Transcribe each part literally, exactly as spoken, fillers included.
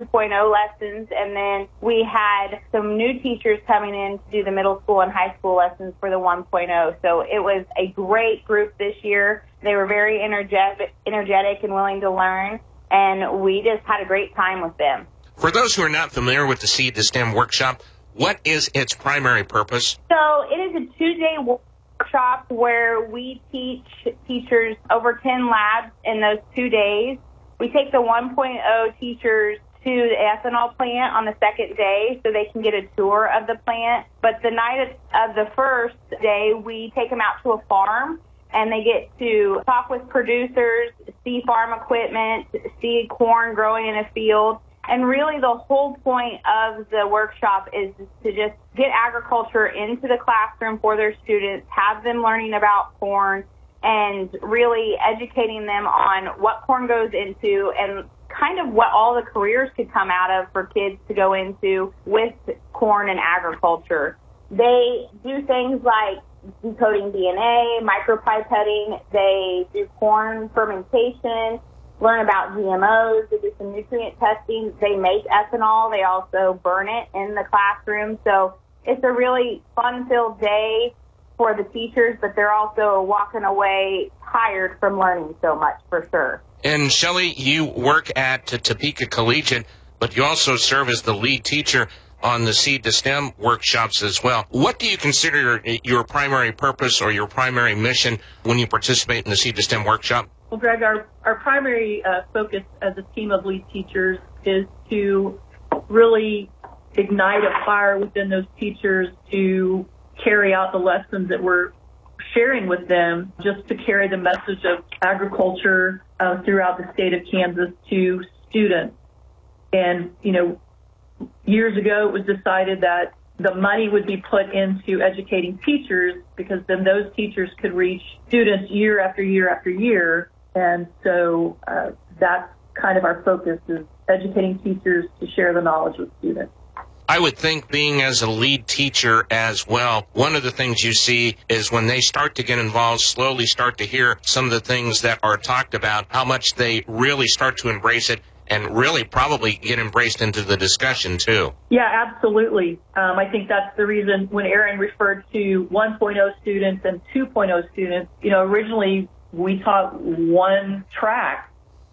point oh lessons, and then we had some new teachers coming in to do the middle school and high school lessons for the one point oh. So it was a great group this year. They were very energetic, energetic and willing to learn, and we just had a great time with them. For those who are not familiar with the Seed to STEM workshop, what is its primary purpose? So it is a two-day workshop where we teach teachers over ten labs in those two days. We take the one point oh teachers to the ethanol plant on the second day so they can get a tour of the plant. But the night of the first day, we take them out to a farm, and they get to talk with producers, see farm equipment, see corn growing in a field. And really the whole point of the workshop is to just get agriculture into the classroom for their students, have them learning about corn, and really educating them on what corn goes into and kind of what all the careers could come out of for kids to go into with corn and agriculture. They do things like decoding D N A, micropipetting, they do corn fermentation, learn about G M Os, they do some nutrient testing, they make ethanol, they also burn it in the classroom. So it's a really fun-filled day for the teachers, but they're also walking away tired from learning so much, for sure. And Shelley, you work at Topeka Collegiate, but you also serve as the lead teacher on the Seed to STEM workshops as well. What do you consider your, your primary purpose or your primary mission when you participate in the Seed to STEM workshop? Well, Greg, our, our primary uh, focus as a team of lead teachers is to really ignite a fire within those teachers to carry out the lessons that we're sharing with them, just to carry the message of agriculture uh, throughout the state of Kansas to students. And, you know, years ago it was decided that the money would be put into educating teachers because then those teachers could reach students year after year after year. And so uh, that's kind of our focus, is educating teachers to share the knowledge with students. I would think, being as a lead teacher as well, one of the things you see is when they start to get involved, slowly start to hear some of the things that are talked about, how much they really start to embrace it and really probably get embraced into the discussion too. Yeah, absolutely. Um, I think that's the reason when Aaron referred to one point oh students and two point oh students, you know, originally we taught one track,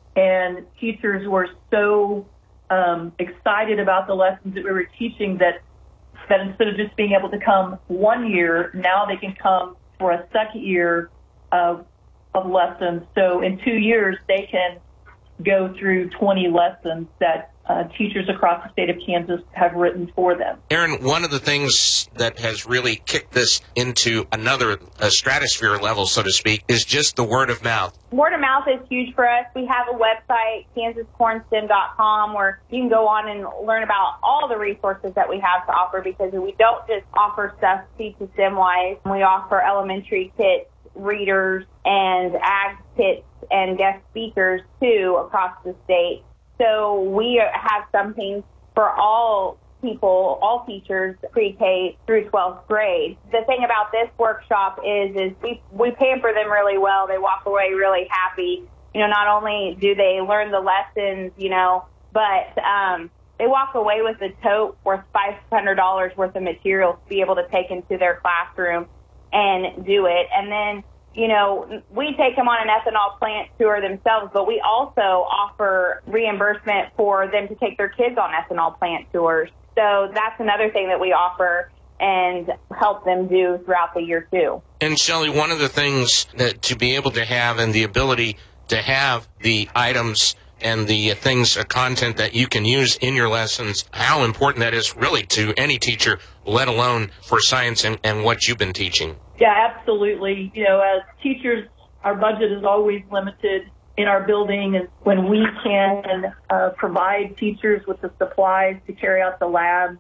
and teachers were so um, excited about the lessons that we were teaching that that instead of just being able to come one year, now they can come for a second year of, of lessons. So in two years, they can go through twenty lessons that uh, teachers across the state of Kansas have written for them. Aaron, one of the things that has really kicked this into another a stratosphere level, so to speak, is just the word of mouth. Word of mouth is huge for us. We have a website, kansas corn stem dot com, where you can go on and learn about all the resources that we have to offer, because we don't just offer stuff Seed to STEM-wise. We offer elementary kits, readers, and ag kits and guest speakers, too, across the state. So we have something for all people, all teachers, pre-K through twelfth grade. The thing about this workshop is, is we, we pamper them really well. They walk away really happy. You know, not only do they learn the lessons, you know, but um, they walk away with a tote worth five hundred dollars worth of materials to be able to take into their classroom and do it. And then, you know, we take them on an ethanol plant tour themselves, but we also offer reimbursement for them to take their kids on ethanol plant tours. So that's another thing that we offer and help them do throughout the year, too. And, Shelley, one of the things that to be able to have and the ability to have the items and the things, uh, content that you can use in your lessons, how important that is really to any teacher, let alone for science and, and what you've been teaching. Yeah, absolutely. You know, as teachers, our budget is always limited in our building, and when we can uh, provide teachers with the supplies to carry out the labs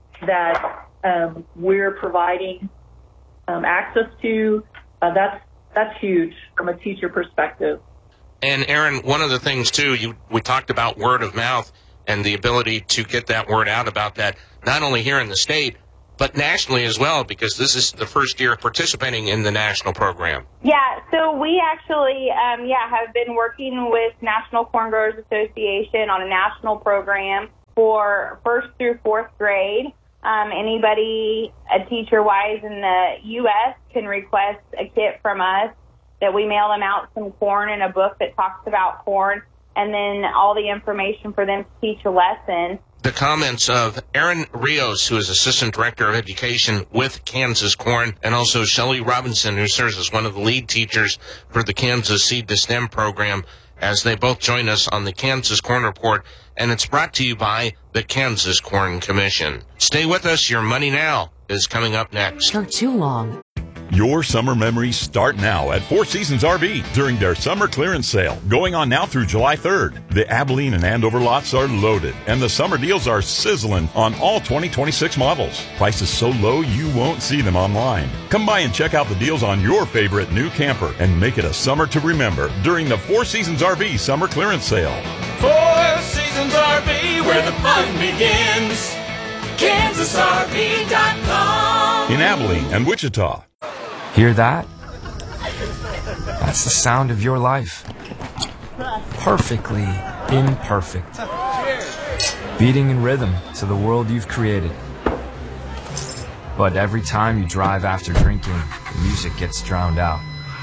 that um, we're providing um, access to, uh, that's that's huge from a teacher perspective. And Aaron, one of the things too, you we talked about word of mouth and the ability to get that word out about that, not only here in the state, but nationally as well, because this is the first year participating in the national program. Yeah, so we actually, um, yeah, have been working with National Corn Growers Association on a national program. for first through fourth grade. Um, anybody, a teacher-wise in the U S can request a kit from us that we mail them out some corn and a book that talks about corn, and then all the information for them to teach a lesson. The comments of Aaron Rios, who is Assistant Director of Education with Kansas Corn, and also Shelley Robinson, who serves as one of the lead teachers for the Kansas Seed to STEM program, as they both join us on the Kansas Corn Report, and it's brought to you by the Kansas Corn Commission. Stay with us. Your Money Now is coming up next. For too long. Your summer memories start now at Four Seasons R V during their summer clearance sale, going on now through July third. The Abilene and Andover lots are loaded, and the summer deals are sizzling on all twenty twenty-six models. Prices so low you won't see them online. Come by and check out the deals on your favorite new camper and make it a summer to remember during the Four Seasons R V summer clearance sale. Four Seasons R V, where the fun begins. Kansas R V dot com. In Abilene and Wichita. Hear that? That's the sound of your life. Perfectly imperfect. Beating in rhythm to the world you've created. But every time you drive after drinking, the music gets drowned out.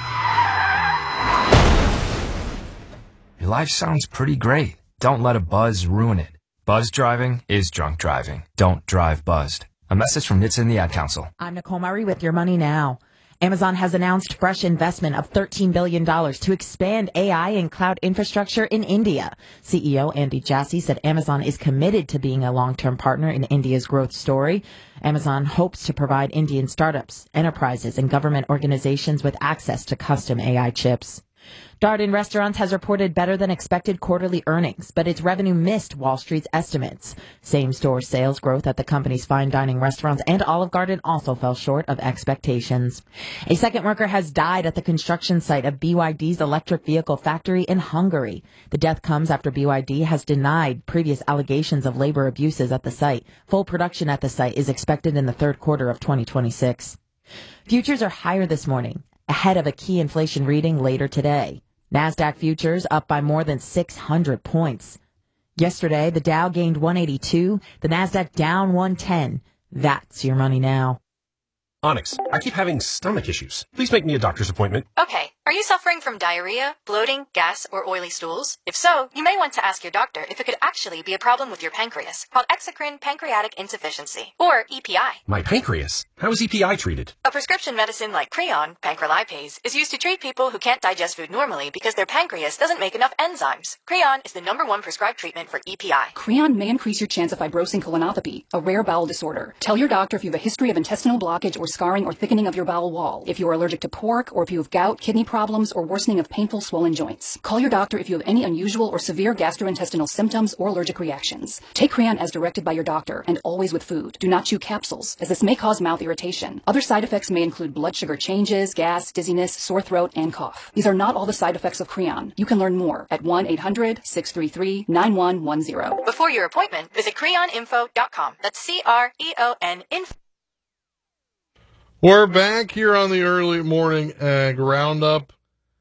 Your life sounds pretty great. Don't let a buzz ruin it. Buzz driving is drunk driving. Don't drive buzzed. A message from N H T S A and the Ad Council. I'm Nicole Murray with Your Money Now. Amazon has announced fresh investment of thirteen billion dollars to expand A I and cloud infrastructure in India. C E O Andy Jassy said Amazon is committed to being a long-term partner in India's growth story. Amazon hopes to provide Indian startups, enterprises, and government organizations with access to custom A I chips. Darden Restaurants has reported better than expected quarterly earnings, but its revenue missed Wall Street's estimates. Same-store sales growth at the company's fine dining restaurants and Olive Garden also fell short of expectations. A second worker has died at the construction site of B Y D's electric vehicle factory in Hungary. The death comes after B Y D has denied previous allegations of labor abuses at the site. Full production at the site is expected in the third quarter of twenty twenty-six. Futures are higher this morning, ahead of a key inflation reading later today. NASDAQ futures up by more than six hundred points. Yesterday, the Dow gained one eighty-two, the NASDAQ down one ten. That's Your Money Now. Onyx, I keep having stomach issues. Please make me a doctor's appointment. Okay. Are you suffering from diarrhea, bloating, gas, or oily stools? If so, you may want to ask your doctor if it could actually be a problem with your pancreas, called exocrine pancreatic insufficiency, or E P I. My pancreas? How is E P I treated? A prescription medicine like Creon, pancrelipase, is used to treat people who can't digest food normally because their pancreas doesn't make enough enzymes. Creon is the number one prescribed treatment for E P I. Creon may increase your chance of fibrosing colonopathy, a rare bowel disorder. Tell your doctor if you have a history of intestinal blockage or scarring or thickening of your bowel wall, if you are allergic to pork, or if you have gout, kidney problems, or worsening of painful swollen joints. Call your doctor if you have any unusual or severe gastrointestinal symptoms or allergic reactions. Take Creon as directed by your doctor, and always with food. Do not chew capsules, as this may cause mouth irritation. Other side effects may include blood sugar changes, gas, dizziness, sore throat, and cough. These are not all the side effects of Creon. You can learn more at one eight hundred, six three three, nine one one zero. Before your appointment, visit creon info dot com. That's C R E O N info. We're back here on the early morning ag roundup,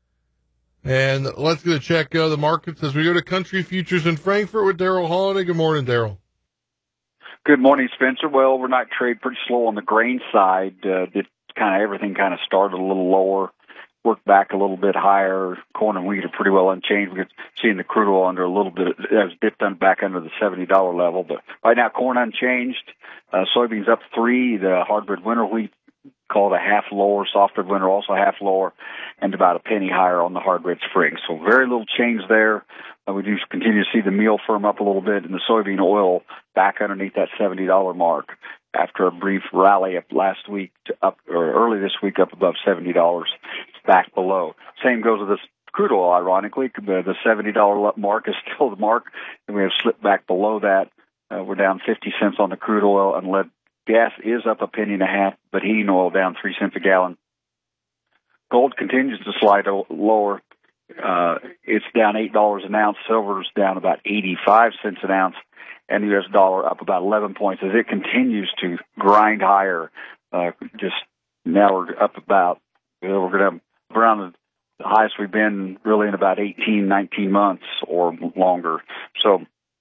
and let's get a check of the markets as we go to Country Futures in Frankfurt with Daryl Holiday. Good morning, Daryl. Good morning, Spencer. Well, overnight trade pretty slow on the grain side. Uh, it kind of everything kind of started a little lower, worked back a little bit higher. Corn and wheat are pretty well unchanged. We're seeing the crude oil under a little bit, it has dipped on back under the seventy dollars level, but right now corn unchanged. Uh, soybeans up three. The hardwood winter wheat called a half lower, softwood winter also half lower, and about a penny higher on the hard red spring. So very little change there. Uh, we do continue to see the meal firm up a little bit, and the soybean oil back underneath that seventy dollars mark after a brief rally up last week to up or early this week up above seventy dollars. It's back below. Same goes with this crude oil. Ironically, the, the seventy dollars mark is still the mark, and we have slipped back below that. Uh, we're down fifty cents on the crude oil, and lead gas is up a penny and a half, but heating oil down three cents a gallon. Gold continues to slide lower. Uh, it's down eight dollars an ounce. Silver's down about eighty-five cents an ounce, and the U S dollar up about eleven points as it continues to grind higher. Uh, just now we're up about, you know, we're going to around the highest we've been really in about eighteen, nineteen months or longer. So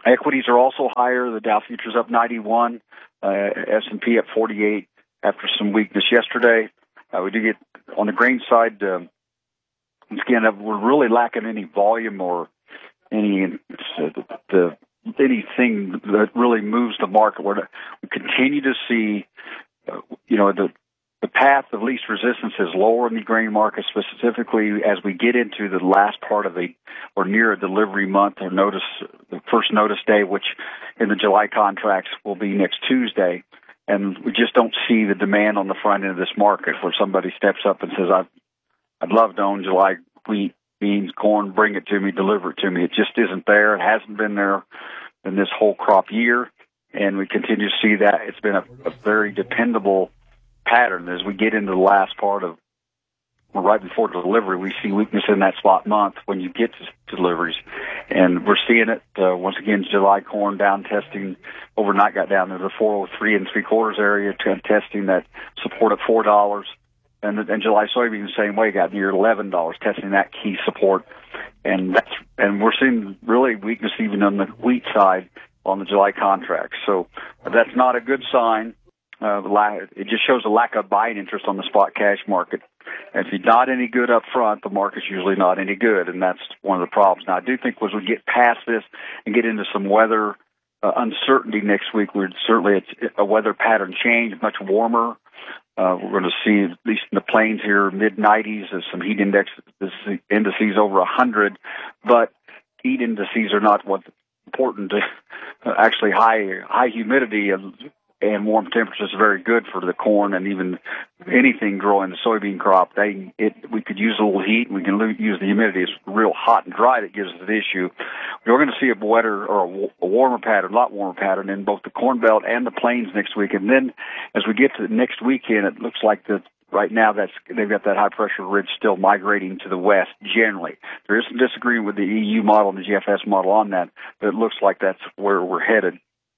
Equities are also higher. The Dow futures up ninety-one, uh, S and P up forty-eight after some weakness yesterday. Uh, we do get on the grain side. Uh, again, uh, we're really lacking any volume or any uh, the anything that really moves the market. We're, we continue to see, uh, you know, the the path of least resistance is lower in the grain market, specifically as we get into the last part of the or near a delivery month or notice the first notice day, which in the July contracts will be next Tuesday. And we just don't see the demand on the front end of this market where somebody steps up and says, I'd, I'd love to own July wheat, beans, corn, bring it to me, deliver it to me. It just isn't there. It hasn't been there in this whole crop year. And we continue to see that. It's been a, a very dependable pattern as we get into the last part of, well, right before delivery, we see weakness in that spot month when you get to deliveries. And we're seeing it, uh, once again, July corn down testing, overnight got down to the four oh three and three quarters area, t- testing that support at four dollars. And, and July soybeans the same way, got near eleven dollars, testing that key support. And that's, and we're seeing really weakness even on the wheat side on the July contracts. So that's not a good sign. Uh, it just shows a lack of buying interest on the spot cash market. And if you're not any good up front, the market's usually not any good, and that's one of the problems. Now, I do think as we get past this and get into some weather uh, uncertainty next week, we're certainly it's a weather pattern change, much warmer. Uh, we're going to see, at least in the plains here, mid nineties, uh, some heat index indices over one hundred, but heat indices are not what's important. To, uh, actually, high high humidity and And warm temperatures are very good for the corn and even anything growing the soybean crop. They, it, we could use a little heat, and we can use the humidity. It's real hot and dry that gives us the issue. We're going to see a wetter or a, a warmer pattern, a lot warmer pattern in both the Corn Belt and the Plains next week. And then as we get to the next weekend, it looks like that right now that's they've got that high pressure ridge still migrating to the west. Generally, there is some disagreement with the E U model and the G F S model on that, but it looks like that's where we're headed.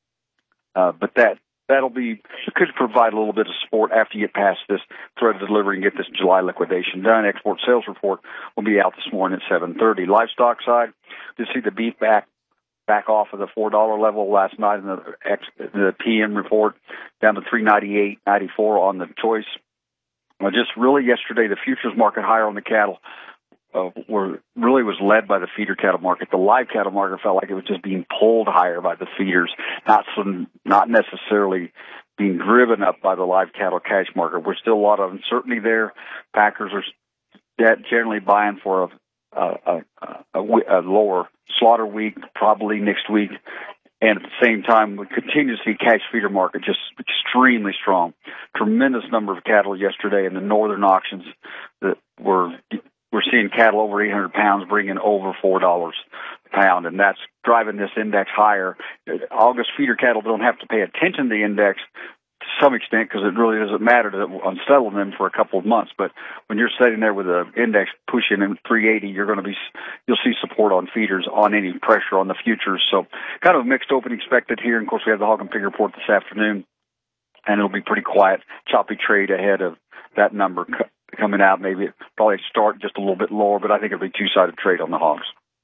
Uh, but that. That'll be, it could provide a little bit of support after you get past this threat of delivery and get this July liquidation done. Export sales report will be out this morning at seven thirty. Livestock side, you see the beef back back off of the four dollar level last night in the, the P M report, down to three ninety-eight ninety-four on the choice. Well, just really yesterday, the futures market higher on the cattle Uh, were really was led by the feeder cattle market. The live cattle market felt like it was just being pulled higher by the feeders, not some, not necessarily being driven up by the live cattle cash market. There's still a lot of uncertainty there. Packers are generally buying for a, a, a, a, a lower slaughter week, probably next week. And at the same time, we continue to see cash feeder market just extremely strong. Tremendous number of cattle yesterday in the northern auctions that were. We're seeing cattle over eight hundred pounds bringing over four dollars a pound, and that's driving this index higher. August feeder cattle don't have to pay attention to the index to some extent because it really doesn't matter to unsettle them for a couple of months. But when you're sitting there with an index pushing in three eighty, you're going to be, you'll see support on feeders on any pressure on the futures. So kind of a mixed opening expected here. And of course, we have the Hog and Pig report this afternoon, and it'll be pretty quiet, choppy trade ahead of that number coming out. Maybe probably start just a little bit lower, but I think it'll be two-sided trade on the hogs.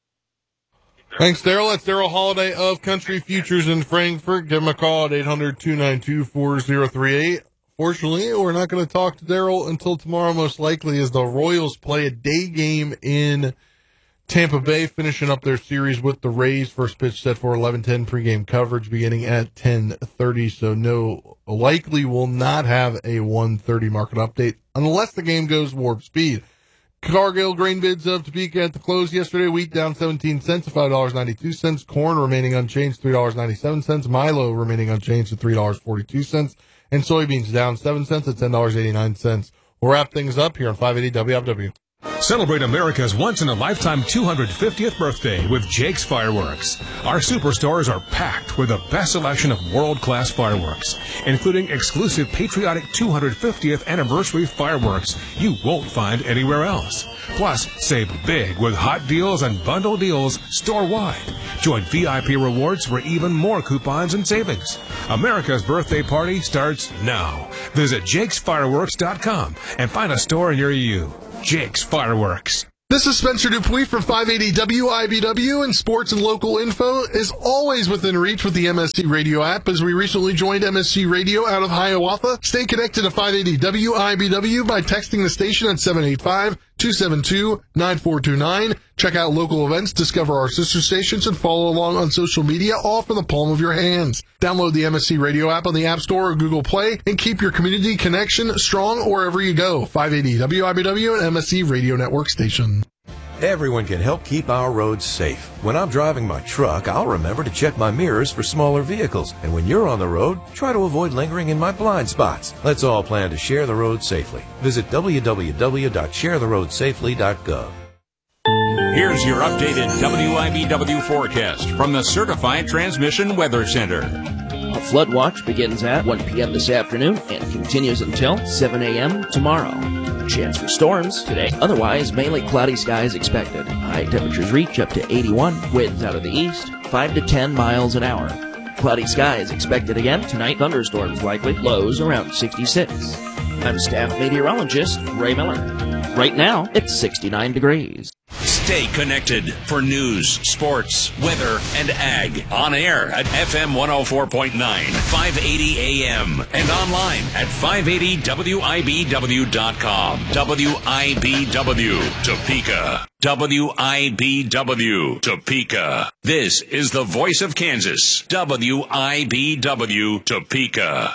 Thanks, Daryl. That's Daryl Holiday of Country Futures in Frankfort. Give him a call at eight hundred two nine two four zero three eight. Fortunately, we're not going to talk to Daryl until tomorrow, most likely, as the Royals play a day game in Tampa Bay, finishing up their series with the Rays. First pitch set for eleven ten pregame coverage beginning at ten thirty. So no, likely will not have a one thirty market update unless the game goes warp speed. Cargill grain bids of Topeka at the close yesterday. Wheat down seventeen cents to five dollars and ninety-two cents. Corn remaining unchanged, three dollars and ninety-seven cents. Milo remaining unchanged at three dollars and forty-two cents. And soybeans down seven cents at ten dollars and eighty-nine cents. We'll wrap things up here on five eighty W F W. Celebrate America's once-in-a-lifetime two hundred fiftieth birthday with Jake's Fireworks. Our superstores are packed with the best selection of world-class fireworks, including exclusive patriotic two hundred fiftieth anniversary fireworks you won't find anywhere else. Plus, save big with hot deals and bundle deals store-wide. Join V I P Rewards for even more coupons and savings. America's birthday party starts now. Visit jakes fireworks dot com and find a store near you. Jake's Fireworks. This is Spencer Dupuis from five eighty W I B W, and sports and local info is always within reach with the M S C Radio app, as we recently joined M S C Radio out of Hiawatha. Stay connected to five eighty W I B W by texting the station at seven eight five, two seven two, nine four two nine. Check out local events, discover our sister stations, and follow along on social media, all from the palm of your hands. Download the M S C Radio app on the App Store or Google Play, and keep your community connection strong wherever you go. five eighty W I B W and M S C Radio Network station. Everyone can help keep our roads safe. When I'm driving my truck, I'll remember to check my mirrors for smaller vehicles. And when you're on the road, try to avoid lingering in my blind spots. Let's all plan to share the road safely. Visit w w w dot share the road safely dot gov. Here's your updated W I B W forecast from the Certified Transmission Weather Center. A flood watch begins at one p.m. this afternoon and continues until seven a.m. tomorrow. Chance for storms today. Otherwise, mainly cloudy skies expected. High temperatures reach up to eighty-one. Winds out of the east, five to ten miles an hour. Cloudy skies expected again tonight. Thunderstorms likely. Lows around sixty-six. I'm staff meteorologist Ray Miller. Right now, it's sixty-nine degrees. Stay connected for news, sports, weather, and ag. On air at F M one oh four point nine, five eighty A M, and online at five eighty W I B W dot com. W I B W, Topeka. W I B W, Topeka. This is the voice of Kansas. W I B W, Topeka.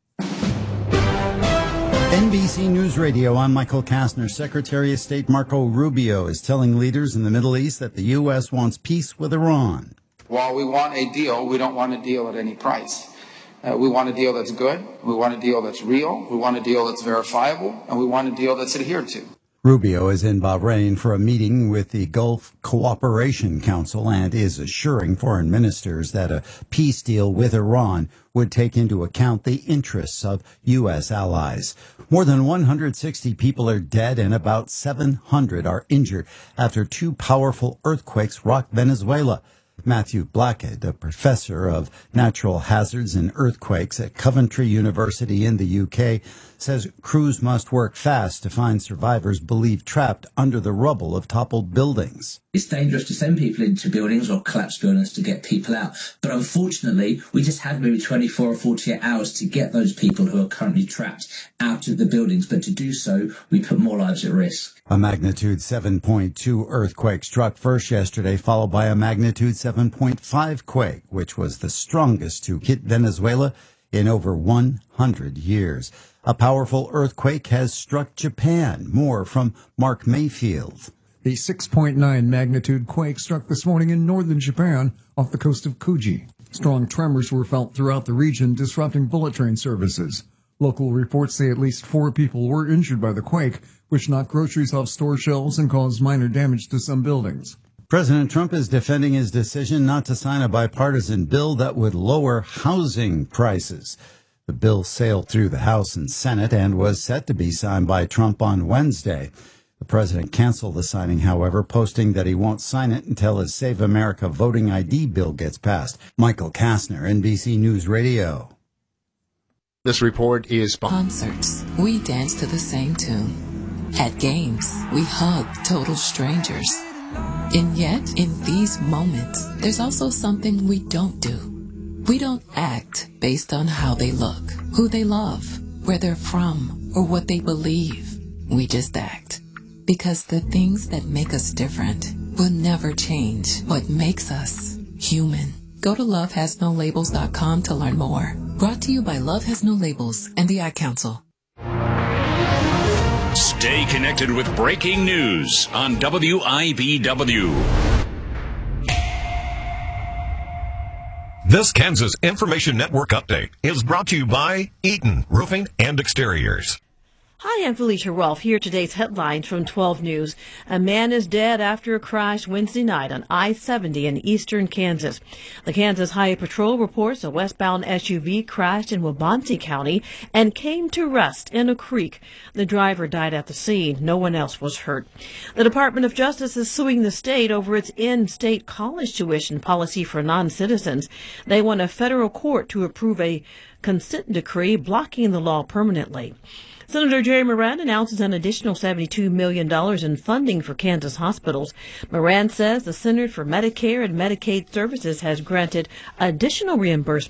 N B C News Radio, I'm Michael Kastner. Secretary of State Marco Rubio is telling leaders in the Middle East that the U S wants peace with Iran. While we want a deal, we don't want a deal at any price. Uh, we want a deal that's good, we want a deal that's real, we want a deal that's verifiable, and we want a deal that's adhered to. Rubio is in Bahrain for a meeting with the Gulf Cooperation Council and is assuring foreign ministers that a peace deal with Iran would take into account the interests of U S allies. More than one hundred sixty people are dead and about seven hundred are injured after two powerful earthquakes rocked Venezuela. Matthew Blackett, a professor of natural hazards and earthquakes at Coventry University in the U K, says crews must work fast to find survivors believed trapped under the rubble of toppled buildings. It's dangerous to send people into buildings or collapsed buildings to get people out. But unfortunately, we just have maybe twenty-four or forty-eight hours to get those people who are currently trapped out of the buildings. But to do so, we put more lives at risk. A magnitude seven point two earthquake struck first yesterday, followed by a magnitude seven point five quake, which was the strongest to hit Venezuela in over one hundred years. A powerful earthquake has struck Japan. More from Mark Mayfield. A six point nine magnitude quake struck this morning in northern Japan off the coast of Kuji. Strong tremors were felt throughout the region, disrupting bullet train services. Local reports say at least four people were injured by the quake, which knocked groceries off store shelves and caused minor damage to some buildings. President Trump is defending his decision not to sign a bipartisan bill that would lower housing prices. The bill sailed through the House and Senate and was set to be signed by Trump on Wednesday. The president canceled the signing, however, posting that he won't sign it until his Save America voting I D bill gets passed. Michael Kastner, N B C News Radio. This report is... Concerts. We dance to the same tune. At games, we hug total strangers. And yet, in these moments, there's also something we don't do. We don't act based on how they look, who they love, where they're from, or what they believe. We just act. Because the things that make us different will never change what makes us human. Go to love has no labels dot com to learn more. Brought to you by Love Has No Labels and the Ad Council. Stay connected with breaking news on W I B W. This Kansas Information Network update is brought to you by Eaton Roofing and Exteriors. Hi, I'm Felicia Rolfe. Here are today's headlines from twelve News. A man is dead after a crash Wednesday night on I seventy in eastern Kansas. The Kansas Highway Patrol reports a westbound S U V crashed in Waubonsee County and came to rest in a creek. The driver died at the scene. No one else was hurt. The Department of Justice is suing the state over its in-state college tuition policy for non-citizens. They want a federal court to approve a consent decree blocking the law permanently. Senator Jerry Moran announces an additional seventy-two million dollars in funding for Kansas hospitals. Moran says the Center for Medicare and Medicaid Services has granted additional reimbursement